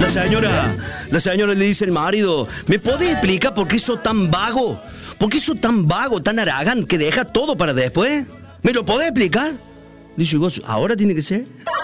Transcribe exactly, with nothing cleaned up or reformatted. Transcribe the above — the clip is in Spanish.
La señora, la señora le dice al marido, ¿me podés explicar por qué sos tan vago? ¿Por qué sos tan vago, tan aragán, que dejas todo para después? ¿Me lo podés explicar? Dice, ¿ahora tiene que ser?